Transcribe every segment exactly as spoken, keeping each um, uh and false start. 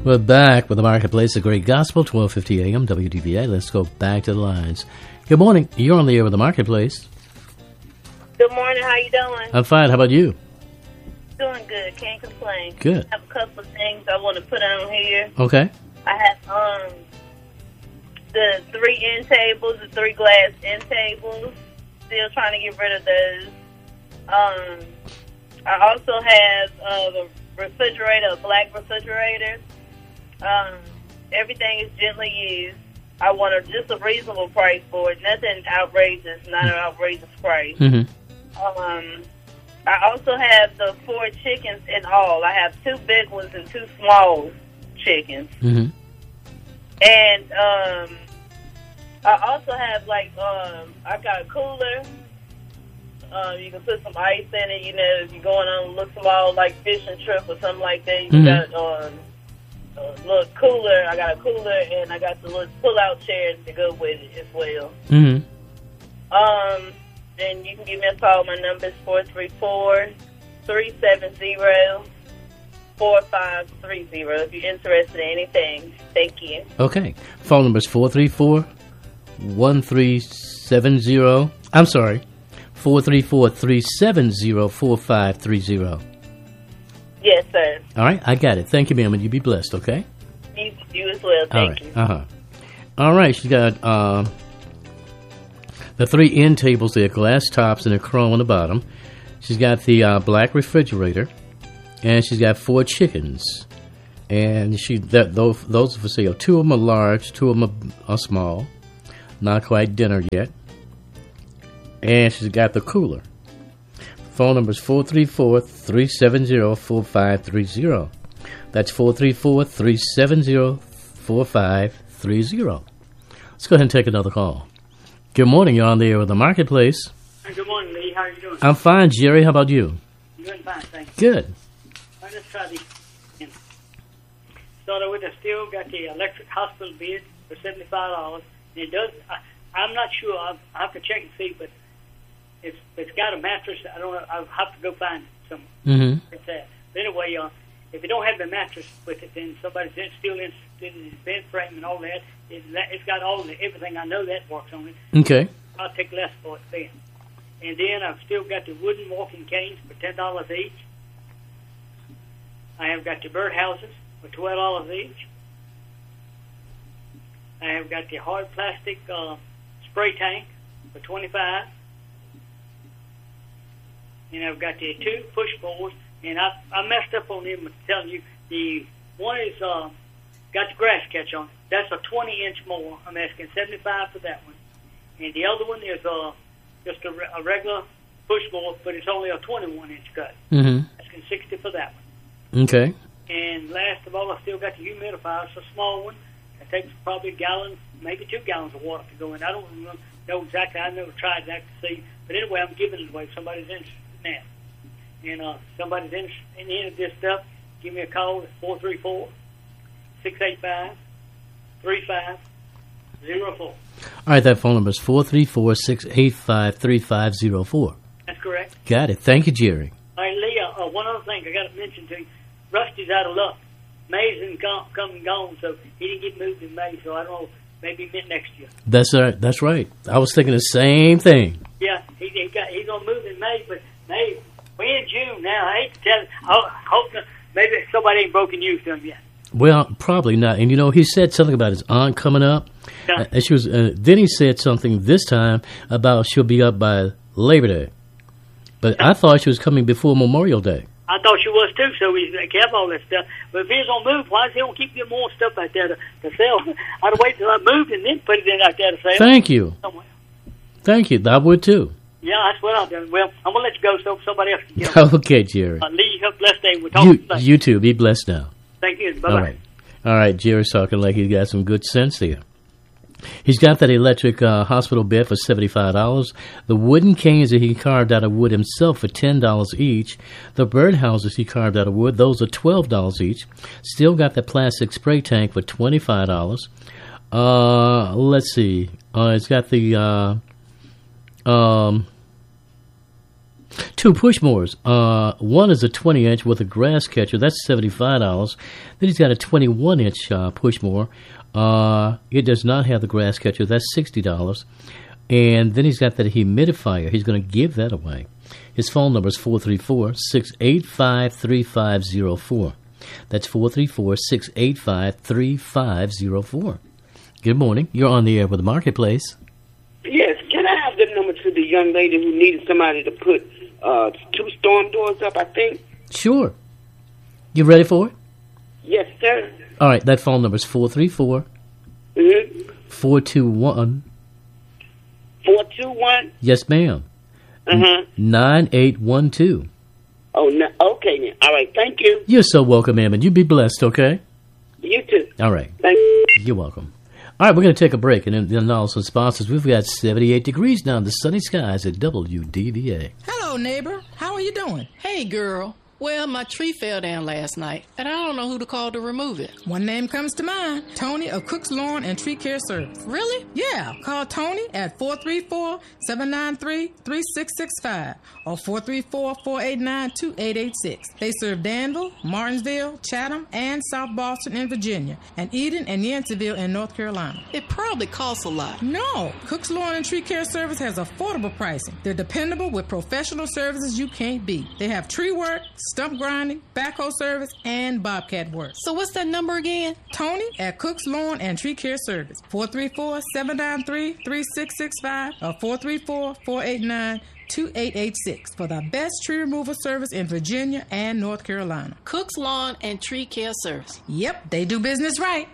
We're back with the Marketplace, a great gospel, twelve fifty a.m. W D V A. Let's go back to the lines. Good morning. You're on the air with the Marketplace. Good morning. How you doing? I'm fine. How about you? Doing good. Can't complain. Good. I have a couple of things I want to put on here. Okay. I have um the three end tables, the three glass end tables. Still trying to get rid of those. Um, I also have uh, the refrigerator, a black refrigerator. Um, everything is gently used. I want a, just a reasonable price for it. Nothing outrageous, not an outrageous price. Mm-hmm. Um, I also have the four chickens in all. I have two big ones and two small chickens. Mm-hmm. And um, I also have, like, um, I got a cooler. Um, you can put some ice in it. You know, if you're going on a little small, like fishing trip or something like that, you Mm-hmm. got um, a little cooler. I got a cooler, and I got the little pull-out chairs to go with it as well. Mm-hmm. Um, and you can give me a call. My number is four three four, three seven zero, four five three zero if you're interested in anything. Thank you. Okay. Phone number is four three four, one three seven zero. I'm sorry. four three four, three seven zero, four five three zero. Yes, sir. All right. I got it. Thank you, ma'am. And you be blessed, okay? You, you as well. Thank All right. you. Uh-huh. All right. She's got uh, the three end tables there, glass tops and a chrome on the bottom. She's got the uh, black refrigerator, and she's got four chickens. And she that those, those are for sale. Two of them are large, two of them are, are small. Not quite dinner yet. And she's got the cooler. Phone number is four three four, three seven zero, four five three zero. That's four three four, three seven zero, four five three zero. Let's go ahead and take another call. Good morning. You're on the air with the Marketplace. Good morning, Lee. How are you doing? I'm fine, Jerry. How about you? I'm doing fine, thank you. Good. I just try to started with. I still got the electric hospital bed for seventy-five dollars. It does. I, I'm not sure. I'll, I have to check and see, but it's it's got a mattress. I don't know. I'll have to go find it somewhere. Mm-hmm. It's that. But anyway, uh, if you don't have the mattress with it, then somebody's in, still interested in the bed frame and all that. It, it's got all the everything. I know that works on it. Okay. I'll take less for it then. And then I've still got the wooden walking canes for ten dollars each. I have got the birdhouses for twelve dollars each. I have got the hard plastic uh, spray tank for twenty-five dollars. And I've got the two push boards. And I, I messed up on them. I'm telling you, the one is uh, got the grass catch on it. That's a twenty inch mower. I'm asking seventy-five dollars for that one. And the other one is uh, just a, re- a regular push board, but it's only a twenty-one inch cut. Mm-hmm. Asking sixty dollars for that one. Okay. And last of all, I still got the humidifier. It's a small one. It takes probably a gallon, maybe two gallons of water to go in. I don't know exactly. I never tried that to see. But anyway, I'm giving it away if somebody's interested in that. And uh, somebody's interested in any of this stuff, give me a call at four three four, six eight five, three five zero four. All right, that phone number is four three four, six eight five, three five zero four. That's correct. Got it. Thank you, Jerry. All right, Lee, uh, one other thing I got to mention to you. Rusty's out of luck. May's in come, come and gone, so he didn't get moved in May, so I don't know, maybe mid next year. That's right. That's right. I was thinking the same thing. Yeah, he, he got he's gonna move in May, but May we're in June now. I hate to tell you. I hope that maybe somebody ain't broken news to him yet. Well, probably not. And you know, he said something about his aunt coming up. Yeah. And she was. Uh, then he said something this time about she'll be up by Labor Day. But I thought she was coming before Memorial Day. I thought she was too, so we kept all that stuff. But if he's gonna move, why does he don't keep getting more stuff out there to, to sell? I'd wait till I moved and then put it in out there to sell. Thank you. Somewhere. Thank you. I would too. Yeah, that's what I've done. Well, I'm gonna let you go so somebody else can get on. Okay, Jerry. Uh, Lee, you have a blessed day. We'll talk You, to you. you too. Be blessed now. Thank you. Bye bye. All right. All right. Jerry's talking like he's got some good sense here. He's got that electric uh, hospital bed for seventy-five dollars. The wooden canes that he carved out of wood himself for ten dollars each. The birdhouses he carved out of wood, those are twelve dollars each. Still got the plastic spray tank for twenty-five dollars. Uh, let's see. Uh, it's got the... Uh, um, Two Pushmores. Uh, one is a twenty inch with a grass catcher. That's seventy-five dollars. Then he's got a twenty-one inch uh, Pushmore. Uh, it does not have the grass catcher. That's sixty dollars. And then he's got that humidifier. He's going to give that away. His phone number is four three four, six eight five, three five zero four. That's four three four, six eight five, three five zero four. Good morning. You're on the air with the Marketplace. Yes. Can I have the number to the young lady who needed somebody to put uh, two storm doors up, I think? Sure. You ready for it? Yes, sir. All right. That phone number is four three four, four two one. four two one? Yes, ma'am. Uh-huh. nine eight one two. Oh, no. Okay, then. All right. Thank you. You're so welcome, ma'am, and you be blessed, okay? You too. All right. Thank you. You're welcome. All right, we're going to take a break, and then, then also sponsors. We've got seventy-eight degrees now in the sunny skies at W D V A. Hello, neighbor. How are you doing? Hey, girl. Well, my tree fell down last night, and I don't know who to call to remove it. One name comes to mind. Tony of Cook's Lawn and Tree Care Service. Really? Yeah. Call Tony at four three four, seven nine three, three six six five or four three four, four eight nine, two eight eight six. They serve Danville, Martinsville, Chatham, and South Boston in Virginia, and Eden and Yanceyville in North Carolina. It probably costs a lot. No. Cook's Lawn and Tree Care Service has affordable pricing. They're dependable with professional services you can't beat. They have tree work, stump grinding, backhoe service, and bobcat work. So what's that number again? Tony at Cook's Lawn and Tree Care Service. four three four, seven nine three, three six six five or four three four, four eight nine, two eight eight six for the best tree removal service in Virginia and North Carolina. Cook's Lawn and Tree Care Service. Yep, they do business right.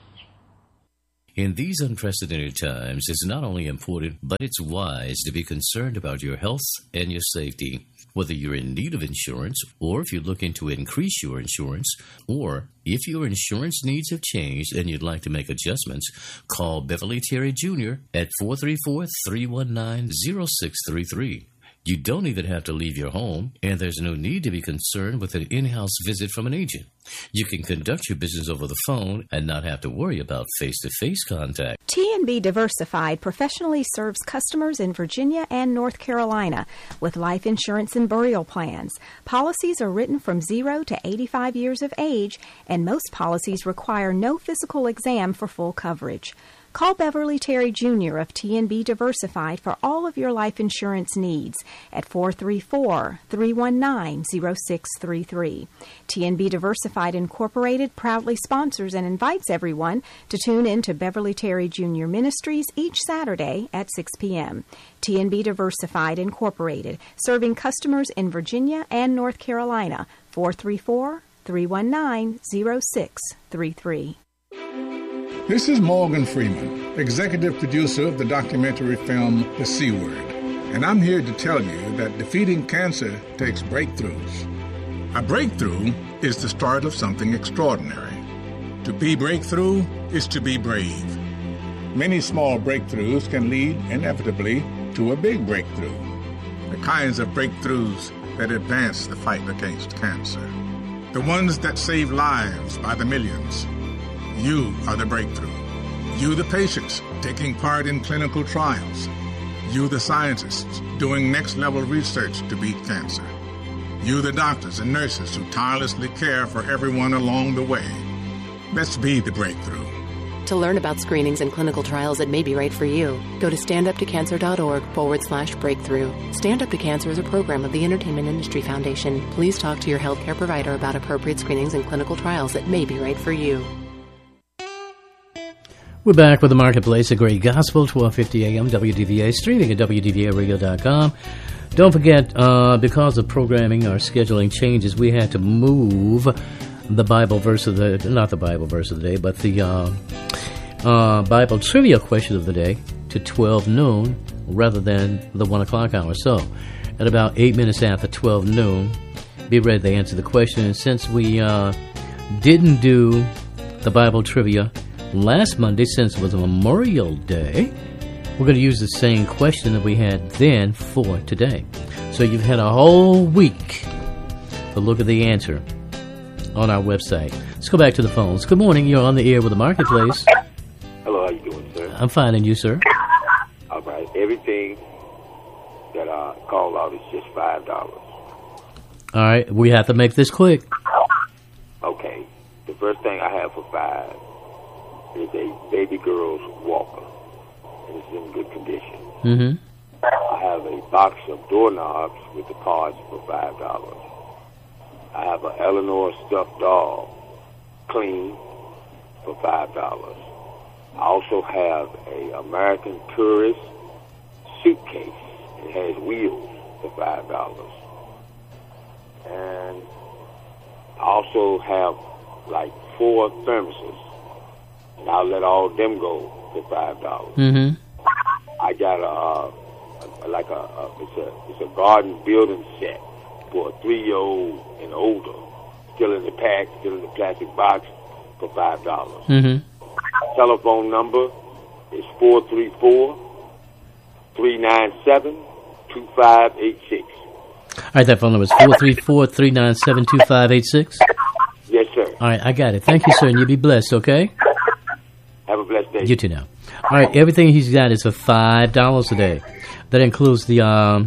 In these unprecedented times, it's not only important, but it's wise to be concerned about your health and your safety. Whether you're in need of insurance, or if you're looking to increase your insurance, or if your insurance needs have changed and you'd like to make adjustments, call Beverly Terry Junior at four three four, three one nine, zero six three three. You don't even have to leave your home, and there's no need to be concerned with an in-house visit from an agent. You can conduct your business over the phone and not have to worry about face-to-face contact. T and B Diversified professionally serves customers in Virginia and North Carolina with life insurance and burial plans. Policies are written from zero to eighty-five years of age, and most policies require no physical exam for full coverage. Call Beverly Terry Junior of T and B Diversified for all of your life insurance needs at four three four, three one nine, zero six three three. T and B Diversified Incorporated proudly sponsors and invites everyone to tune in to Beverly Terry Junior Ministries each Saturday at six p.m. T and B Diversified Incorporated, serving customers in Virginia and North Carolina, four three four, three one nine, zero six three three. This is Morgan Freeman, executive producer of the documentary film The C Word, and I'm here to tell you that defeating cancer takes breakthroughs. A breakthrough is the start of something extraordinary. To be breakthrough is to be brave. Many small breakthroughs can lead inevitably to a big breakthrough. The kinds of breakthroughs that advance the fight against cancer. The ones that save lives by the millions. You are the breakthrough. You, the patients, taking part in clinical trials. You, the scientists, doing next-level research to beat cancer. You, the doctors and nurses who tirelessly care for everyone along the way. Let's be the breakthrough. To learn about screenings and clinical trials that may be right for you, go to standuptocancer.org forward slash breakthrough. Stand Up to Cancer is a program of the Entertainment Industry Foundation. Please talk to your healthcare provider about appropriate screenings and clinical trials that may be right for you. We're back with the Marketplace, a great gospel, twelve fifty a.m. W D V A, streaming at W D V A radio dot com. Don't forget, uh, because of programming or scheduling changes, we had to move the Bible verse of the, not the Bible verse of the day, but the uh, uh, Bible trivia question of the day to twelve noon rather than the one o'clock hour. So, at about eight minutes after twelve noon, be ready to answer the question. And since we uh, didn't do the Bible trivia last Monday, since it was a Memorial Day, we're going to use the same question that we had then for today. So you've had a whole week to look at the answer on our website. Let's go back to the phones. Good morning. You're on the air with the Marketplace. Hello, how you doing, sir? I'm fine, and you, sir? All right. Everything that I call out is just five dollars. All right, we have to make this quick. Okay. The first thing I have for five is a baby girl's walker. And it's in good condition. Mm-hmm. I have a box of doorknobs with the cards for five dollars. I have an Eleanor stuffed doll, clean, for five dollars. I also have a American Tourist suitcase. It has wheels for five dollars. And I also have like four thermoses, and I'll let all of them go for five dollars. Mm-hmm. I got a, a like a, a it's a it's a garden building set for a three-year-old and older, still in the pack, still in the plastic box, for five dollars. Mm-hmm. Telephone number is four three four, three nine seven, two five eight six. All right, that phone number is four three four, three nine seven, two five eight six? Yes, sir. All right, I got it. Thank you, sir, and you be blessed, okay? Have a blessed day. You too now. All right, everything he's got is for five dollars a day. That includes the um,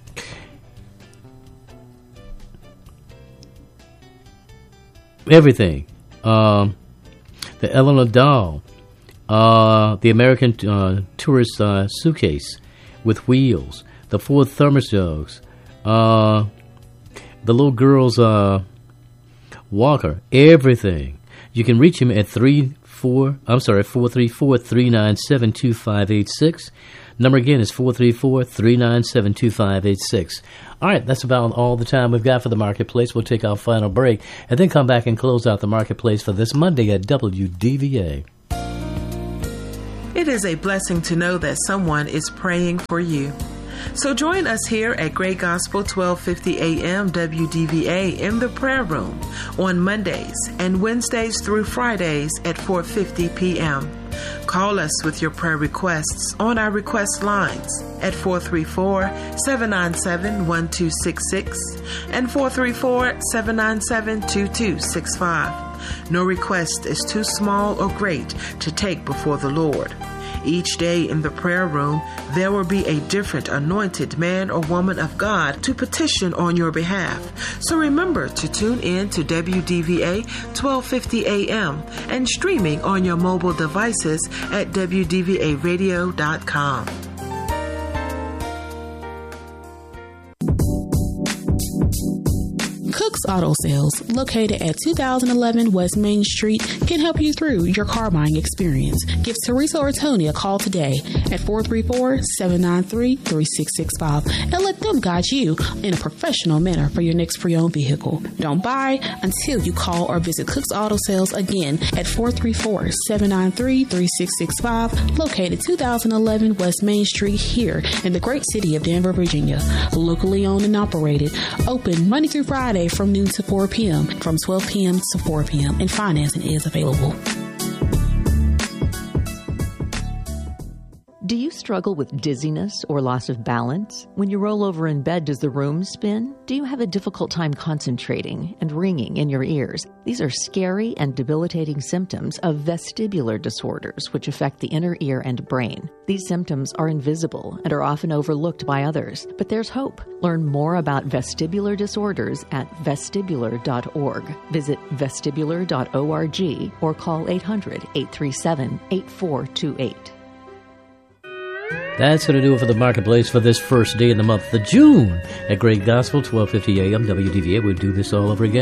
everything. Um, the Eleanor doll, uh, the American uh, Tourist uh, suitcase with wheels, the four thermos jugs, uh, the little girl's uh, walker, everything. You can reach him at three four. I'm sorry, four three four, three nine seven, two five eight six. Number again is four three four, three nine seven, two five eight six. All right, that's about all the time we've got for the Marketplace. We'll take our final break and then come back and close out the Marketplace for this Monday at W D V A. It is a blessing to know that someone is praying for you. So join us here at Great Gospel twelve fifty A M W D V A in the prayer room on Mondays and Wednesdays through Fridays at four fifty P M Call us with your prayer requests on our request lines at four three four, seven nine seven, one two six six and four three four, seven nine seven, two two six five. No request is too small or great to take before the Lord. Each day in the prayer room, there will be a different anointed man or woman of God to petition on your behalf. So remember to tune in to W D V A twelve fifty A M and streaming on your mobile devices at W D V A radio dot com. Cook's Auto Sales, located at two thousand eleven West Main Street, can help you through your car buying experience. Give Teresa or Tony a call today at four three four, seven nine three, three six six five and let them guide you in a professional manner for your next pre-owned vehicle. Don't buy until you call or visit Cook's Auto Sales again at four three four, seven nine three, three six six five, located two thousand eleven West Main Street here in the great city of Danvers, Virginia. Locally owned and operated, open Monday through Friday from noon to four P M, from twelve P M to four P M, and financing is available. Do you struggle with dizziness or loss of balance? When you roll over in bed, does the room spin? Do you have a difficult time concentrating and ringing in your ears? These are scary and debilitating symptoms of vestibular disorders, which affect the inner ear and brain. These symptoms are invisible and are often overlooked by others, but there's hope. Learn more about vestibular disorders at vestibular dot org. Visit vestibular dot org or call eight hundred, eight three seven, eight four two eight. That's going to do it for the Marketplace for this first day in the month of June at Great Gospel, twelve fifty A M W D V A. We'll do this all over again